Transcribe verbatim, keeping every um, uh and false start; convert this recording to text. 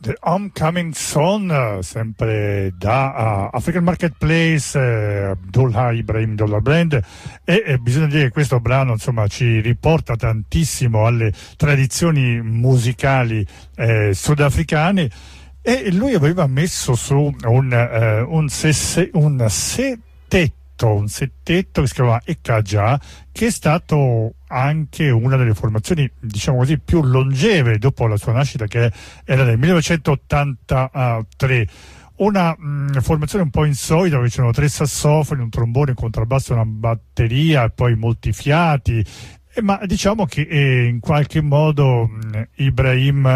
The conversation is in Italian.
The Homecoming Song, sempre da uh, African Marketplace, uh, Abdullah Ibrahim Dollar Brand, e, e bisogna dire che questo brano insomma ci riporta tantissimo alle tradizioni musicali eh, sudafricane, e lui aveva messo su un, uh, un, sesse, un settetto un settetto che si chiama Ekaja, che è stato anche una delle formazioni, diciamo così, più longeve dopo la sua nascita, che era nel millenovecentottantatré. Una mh, formazione un po' insolita, dove c'erano tre sassofoni, un trombone, un contrabbasso, una batteria e poi molti fiati, eh, ma diciamo che eh, in qualche modo mh, Ibrahim